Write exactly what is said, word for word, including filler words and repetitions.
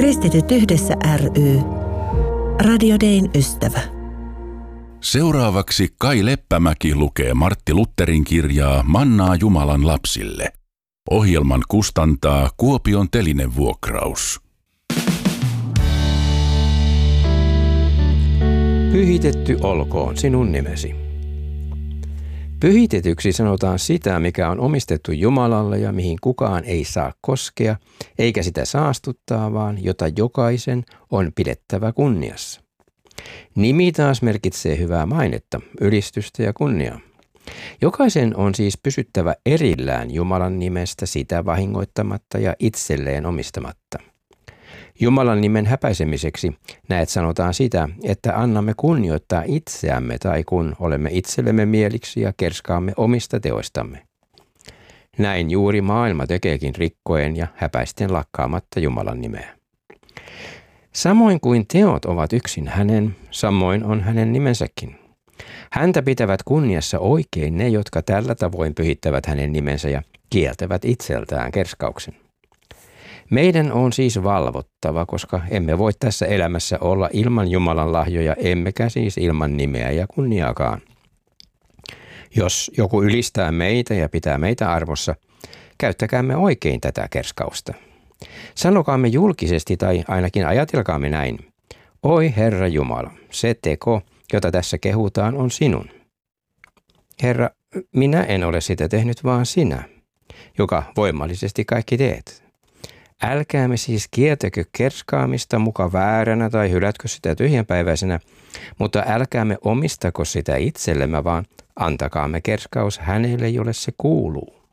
Kristityt yhdessä ry. Radio Dayn ystävä. Seuraavaksi Kai Leppämäki lukee Martti Lutherin kirjaa Mannaa Jumalan lapsille. Ohjelman kustantaa Kuopion Telinevuokraus. Pyhitetty olkoon sinun nimesi. Pyhitetyksi sanotaan sitä, mikä on omistettu Jumalalle ja mihin kukaan ei saa koskea, eikä sitä saastuttaa, vaan jota jokaisen on pidettävä kunniassa. Nimi taas merkitsee hyvää mainetta, ylistystä ja kunniaa. Jokaisen on siis pysyttävä erillään Jumalan nimestä sitä vahingoittamatta ja itselleen omistamatta. Jumalan nimen häpäisemiseksi näet sanotaan sitä, että annamme kunnioittaa itseämme tai kun olemme itsellemme mieliksi ja kerskaamme omista teoistamme. Näin juuri maailma tekeekin rikkoen ja häpäisten lakkaamatta Jumalan nimeä. Samoin kuin teot ovat yksin hänen, samoin on hänen nimensäkin. Häntä pitävät kunniassa oikein ne, jotka tällä tavoin pyhittävät hänen nimensä ja kieltävät itseltään kerskauksen. Meidän on siis valvottava, koska emme voi tässä elämässä olla ilman Jumalan lahjoja, emmekä siis ilman nimeä ja kunniaakaan. Jos joku ylistää meitä ja pitää meitä arvossa, käyttäkäämme oikein tätä kerskausta. Sanokaamme julkisesti tai ainakin ajatelkaamme näin. Oi Herra Jumala, se teko, jota tässä kehutaan, on sinun. Herra, minä en ole sitä tehnyt, vaan sinä, joka voimallisesti kaikki teet. Älkäämme siis kieltäkö kerskaamista muka vääränä tai hylätkö sitä tyhjänpäiväisenä, mutta älkäämme omistako sitä itsellemme, vaan antakaamme kerskaus hänelle, jolle se kuuluu.